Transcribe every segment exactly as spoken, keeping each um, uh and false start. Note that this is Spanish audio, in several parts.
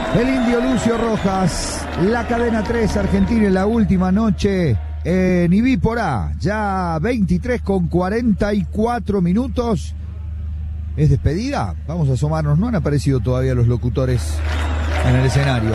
El indio Lucio Rojas, la cadena tres Argentina en la última noche en Ibiporá, ya veintitrés con cuarenta y cuatro minutos. ¿Es despedida? Vamos a asomarnos, no han aparecido todavía los locutores en el escenario.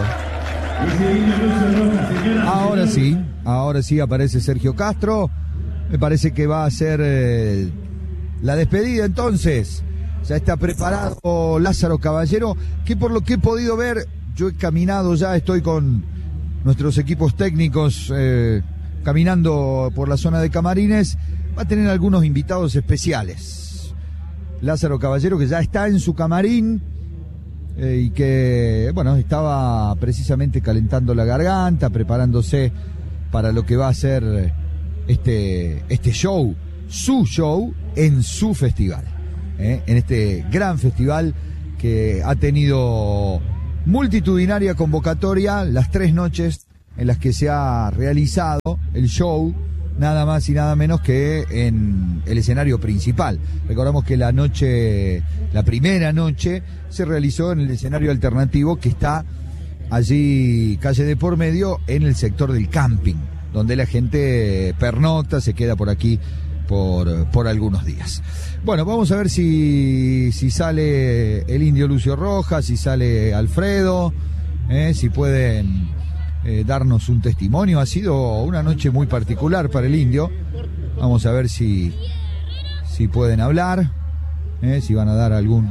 Ahora sí, ahora sí aparece Sergio Castro, me parece que va a ser eh, la despedida entonces. Ya está preparado Lázaro Caballero, que por lo que he podido ver, yo he caminado ya, estoy con nuestros equipos técnicos eh, caminando por la zona de camarines, va a tener algunos invitados especiales. Lázaro Caballero, que ya está en su camarín eh, y que, bueno, estaba precisamente calentando la garganta, preparándose para lo que va a ser este, este show, su show en su festival, eh, en este gran festival que ha tenido multitudinaria convocatoria, las tres noches en las que se ha realizado el show, nada más y nada menos que en el escenario principal. Recordamos que la noche, la primera noche, se realizó en el escenario alternativo que está allí, calle de por medio, en el sector del camping, donde la gente pernocta, se queda por aquí por, por algunos días. Bueno, vamos a ver si, si sale el indio Lucio Rojas, si sale Alfredo, eh, si pueden eh, darnos un testimonio. Ha sido una noche muy particular para el indio. Vamos a ver si, si pueden hablar, eh, si van a dar algún,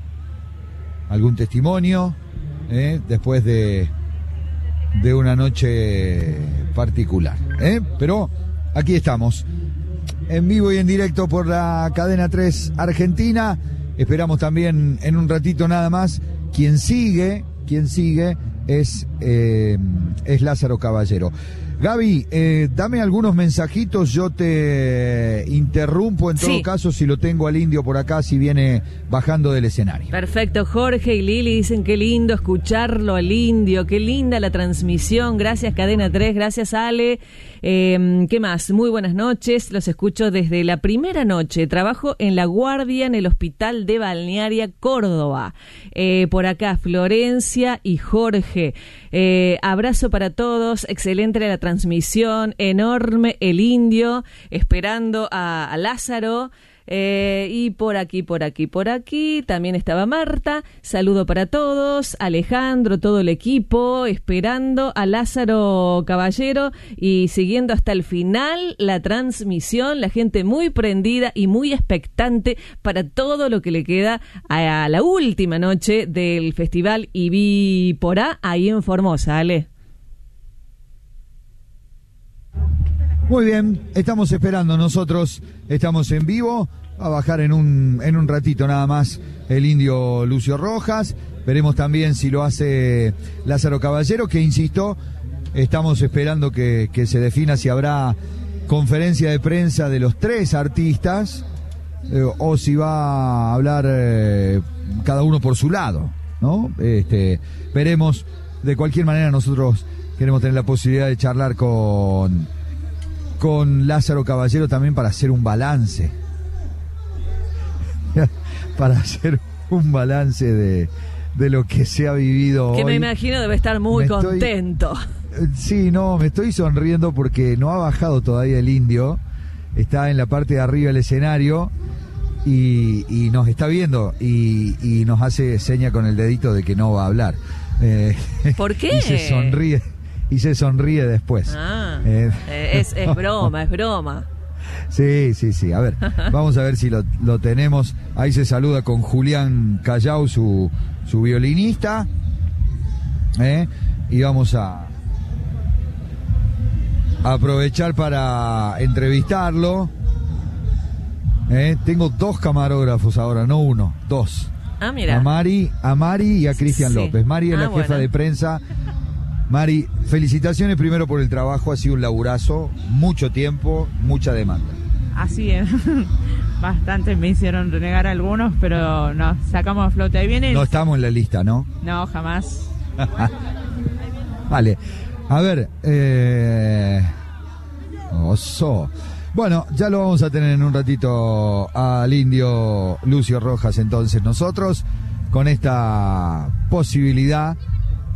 algún testimonio eh, después de, de una noche particular. Eh. Pero aquí estamos, en vivo y en directo por la cadena tres Argentina. Esperamos también en un ratito nada más. Quien sigue, quien sigue es, eh, es Lázaro Caballero. Gaby, eh, dame algunos mensajitos, yo te interrumpo en todo sí. caso si lo tengo al indio por acá, si viene bajando del escenario. Perfecto, Jorge y Lili dicen qué lindo escucharlo al indio, qué linda la transmisión, gracias Cadena tres, gracias Ale, eh, ¿qué más? Muy buenas noches, los escucho desde la primera noche, trabajo en La Guardia en el Hospital de Balnearia, Córdoba, eh, por acá Florencia y Jorge, eh, abrazo para todos, excelente la transmisión. Transmisión enorme, el indio esperando a, a Lázaro eh, y por aquí, por aquí, por aquí también estaba Marta, saludo para todos, Alejandro, todo el equipo esperando a Lázaro Caballero y siguiendo hasta el final la transmisión, la gente muy prendida y muy expectante para todo lo que le queda a, a la última noche del festival Ibiporá ahí en Formosa, Ale. Muy bien, estamos esperando nosotros, estamos en vivo, va a bajar en un, en un ratito nada más el indio Lucio Rojas, veremos también si lo hace Lázaro Caballero, que insisto, estamos esperando que, que se defina si habrá conferencia de prensa de los tres artistas eh, o si va a hablar eh, cada uno por su lado, ¿no? Este, veremos, de cualquier manera nosotros queremos tener la posibilidad de charlar con... con Lázaro Caballero también para hacer un balance para hacer un balance de, de lo que se ha vivido que hoy. Me imagino debe estar muy me contento estoy, sí, no, me estoy sonriendo porque no ha bajado todavía el indio, está en la parte de arriba del escenario y, y nos está viendo y, y nos hace seña con el dedito de que no va a hablar. eh, ¿Por qué? Y se sonríe Y se sonríe después. Ah, eh, es, es broma, es broma. Sí, sí, sí. A ver, vamos a ver si lo, lo tenemos. Ahí se saluda con Julián Callao, su, su violinista. ¿eh? Y vamos a, a aprovechar para entrevistarlo. ¿eh? Tengo dos camarógrafos ahora, no uno, dos. Ah, mira. A Mari, a Mari y a Cristian sí. López. Mari es ah, la jefa bueno. de prensa. Mari, felicitaciones primero por el trabajo, ha sido un laburazo, mucho tiempo, mucha demanda. Así es, bastante me hicieron renegar algunos, pero no, sacamos a flote. Ahí viene. No estamos en la lista, ¿no? No, jamás. Vale, a ver, eh... oso. Bueno, ya lo vamos a tener en un ratito al indio Lucio Rojas entonces nosotros, con esta posibilidad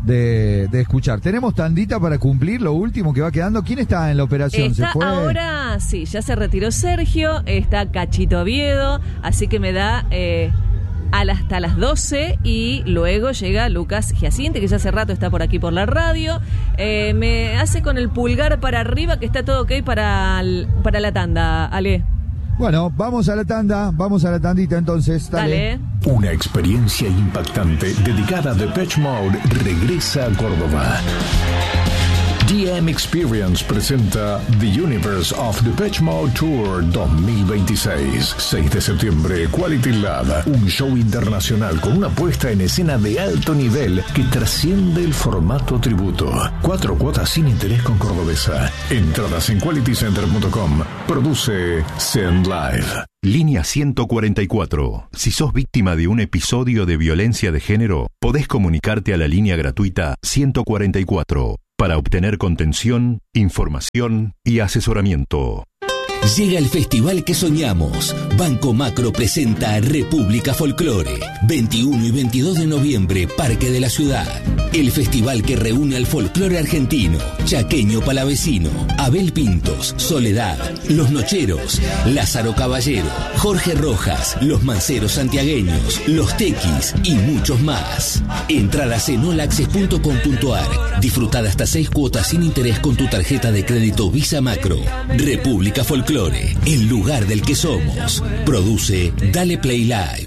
de, de escuchar. Tenemos tandita para cumplir lo último que va quedando. ¿Quién está en la operación? Está ¿Se fue? Ahora, sí, ya se retiró Sergio, está Cachito Oviedo, así que me da eh, hasta las doce y luego llega Lucas Giacinti, que ya hace rato está por aquí por la radio. Eh, me hace con el pulgar para arriba que está todo ok para, el, para la tanda, Ale. Bueno, vamos a la tanda, vamos a la tandita entonces. Dale. Dale. Una experiencia impactante dedicada a Depeche Mode regresa a Córdoba. D M Experience presenta The Universe of Depeche Mode Tour dos mil veintiséis. seis de septiembre, Quality Lab. Un show internacional con una puesta en escena de alto nivel que trasciende el formato tributo. Cuatro cuotas sin interés con Cordobesa. Entradas en quality center punto com. Produce Send Live. Línea ciento cuarenta y cuatro. Si sos víctima de un episodio de violencia de género, podés comunicarte a la línea gratuita ciento cuarenta y cuatro para obtener contención, información y asesoramiento. Llega el festival que soñamos. Banco Macro presenta República Folclore. veintiuno y veintidós de noviembre, Parque de la Ciudad. El festival que reúne al folclore argentino, chaqueño palavecino, Abel Pintos, Soledad, Los Nocheros, Lázaro Caballero, Jorge Rojas, Los Manceros Santiagueños, Los Tequis y muchos más. Entradas en all access punto com punto a r. Disfrutad hasta seis cuotas sin interés con tu tarjeta de crédito Visa Macro. República Folclore. El lugar del que somos. Produce Dale Play Live.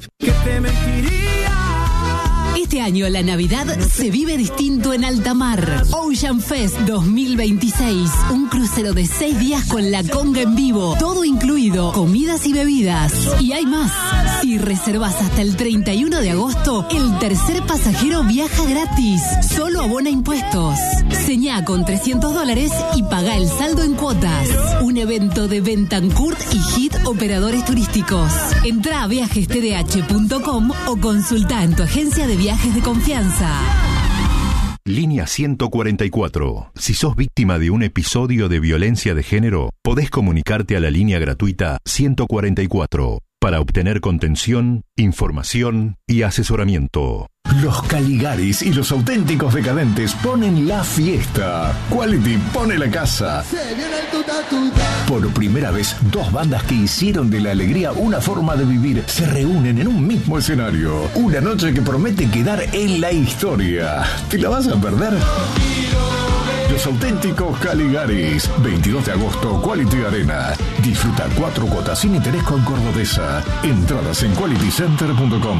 Este año la Navidad se vive distinto en alta mar. Ocean Fest dos mil veintiséis. Un crucero de seis días con la conga en vivo. Todo incluido, comidas y bebidas. Y hay más. Si reservas hasta el treinta y uno de agosto, el tercer pasajero viaja gratis. Solo abona impuestos. Señá con trescientos dólares y paga el saldo en cuotas. Un evento de Bentancourt y Hit Operadores Turísticos. Entrá a viajes t d h punto com o consulta en tu agencia de viajes de confianza. Línea ciento cuarenta y cuatro. Si sos víctima de un episodio de violencia de género, podés comunicarte a la línea gratuita ciento cuarenta y cuatro para obtener contención, información y asesoramiento. Los Caligaris y los auténticos decadentes ponen la fiesta. Quality pone la casa. Por primera vez, dos bandas que hicieron de la alegría una forma de vivir se reúnen en un mismo escenario. Una noche que promete quedar en la historia. ¿Te la vas a perder? Los auténticos Caligaris. veintidós de agosto, Quality Arena. Disfruta cuatro cuotas sin interés con Cordobesa. Entradas en quality center punto com.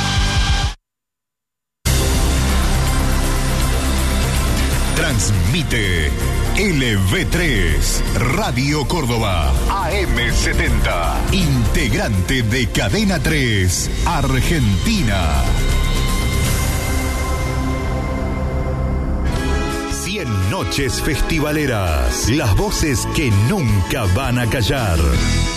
Transmite L V tres, Radio Córdoba, A M setenta, integrante de Cadena tres, Argentina. cien noches festivaleras, las voces que nunca van a callar.